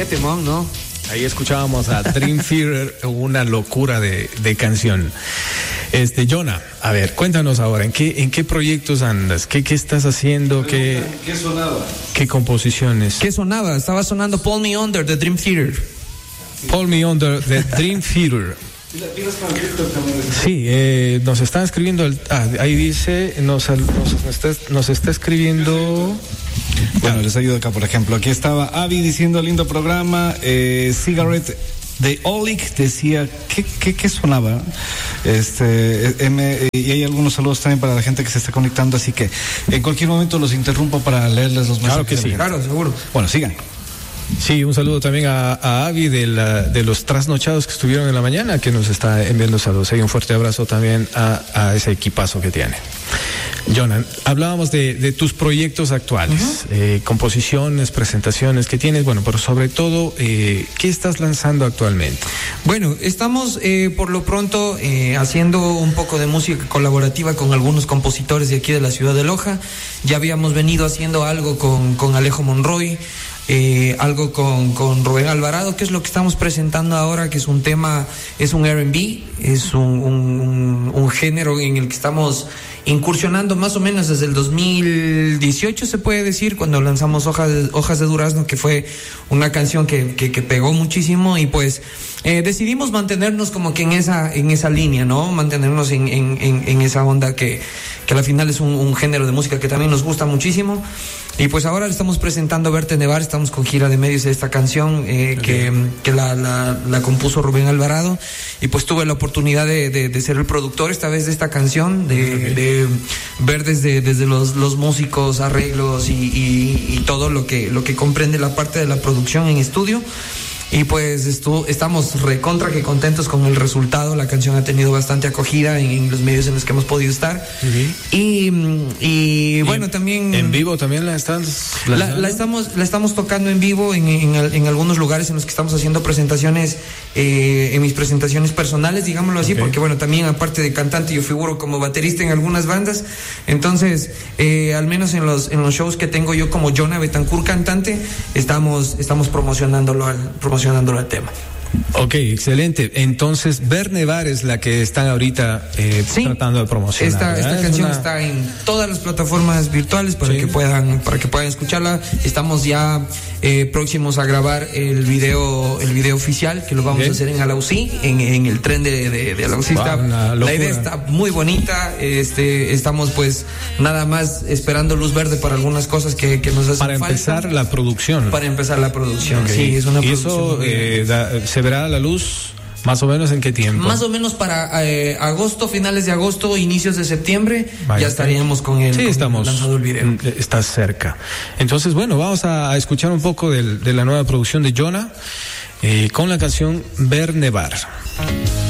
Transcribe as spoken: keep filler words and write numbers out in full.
Qué temón, ¿no? Ahí escuchábamos a Dream Theater, una locura de, de canción. Este, Jonah, a ver, cuéntanos ahora, ¿en qué, en qué proyectos andas? ¿Qué, qué estás haciendo? ¿Qué, ¿Qué sonaba? ¿Qué composiciones? ¿Qué sonaba? Estaba sonando Pull Me Under de Dream Theater. Pull Me Under de Dream Theater. Sí, eh, nos está escribiendo, el, ah, ahí dice, nos, nos, nos, está, nos está escribiendo... Bueno, les ayudo acá, por ejemplo. Aquí estaba Avi diciendo lindo programa. Eh, Cigarette de Olik decía, ¿qué, qué, qué sonaba? Este, M, y hay algunos saludos también para la gente que se está conectando, así que en cualquier momento los interrumpo para leerles los mensajes. Claro que sí. Claro, seguro. Bueno, sigan. Sí, un saludo también a, a Avi de, la, de los trasnochados que estuvieron en la mañana, que nos está enviando saludos. Y un fuerte abrazo también a, a ese equipazo que tiene. Jonah, hablábamos de, de tus proyectos actuales, uh-huh. eh, composiciones, presentaciones que tienes, bueno, pero sobre todo, eh, ¿qué estás lanzando actualmente? Bueno, estamos eh, por lo pronto eh, haciendo un poco de música colaborativa con algunos compositores de aquí de la ciudad de Loja. Ya habíamos venido haciendo algo con, con Alejo Monroy. Eh, algo con, con Rubén Alvarado, que es lo que estamos presentando ahora, que es un tema, es un R and B, es un, un, un género en el que estamos incursionando más o menos desde el dos mil dieciocho, se puede decir, cuando lanzamos Hojas de, Hojas de Durazno, que fue una canción que, que, que pegó muchísimo, y pues eh, decidimos mantenernos como que en esa, en esa línea, ¿no? Mantenernos en, en, en, en esa onda que, que al final es un, un género de música que también nos gusta muchísimo. Y pues ahora le estamos presentando Verte Nevar, estamos con gira de medios de esta canción eh, que, que la, la, la compuso Rubén Alvarado, y pues tuve la oportunidad de, de, de ser el productor esta vez de esta canción, de, de ver desde, desde los, los músicos, arreglos y, y, y todo lo que, lo que comprende la parte de la producción en estudio. Y pues estu- estamos recontra que contentos con el resultado. La canción ha tenido bastante acogida en, en los medios en los que hemos podido estar. Uh-huh. Y, y, y bueno, también... ¿En vivo también la estás? La, la, estamos, la estamos tocando en vivo en, en, en algunos lugares en los que estamos haciendo presentaciones, eh, en mis presentaciones personales, digámoslo así, okay. Porque bueno, también aparte de cantante yo figuro como baterista en algunas bandas. Entonces, eh, al menos en los, en los shows que tengo yo como Jonah Betancourt cantante, estamos, estamos promocionándolo al promocionándolo al tema. Ok, excelente. Entonces, Ver Nevar es la que están ahorita eh, sí, tratando de promocionar. Esta, esta es canción una... está en todas las plataformas virtuales para sí. que puedan, para que puedan escucharla. Estamos ya eh, próximos a grabar el video, el video oficial, que lo vamos okay. a hacer en Alausí, en, en el tren de, de, de Alausí. Wow, está, la idea está muy bonita. Este, estamos pues nada más esperando luz verde para algunas cosas que, que nos hacen para falta. Para empezar la producción. Para empezar la producción. Okay. Sí, es una y producción. Eso eh, da, se verá a la luz más o menos en qué tiempo. Más o menos para eh, agosto, finales de agosto, inicios de septiembre. Vaya, ya estaríamos con el, sí, con estamos, el lanzado el video. Está cerca. Entonces, bueno, vamos a, a escuchar un poco de, de la nueva producción de Jonah eh, con la canción Ver Nevar.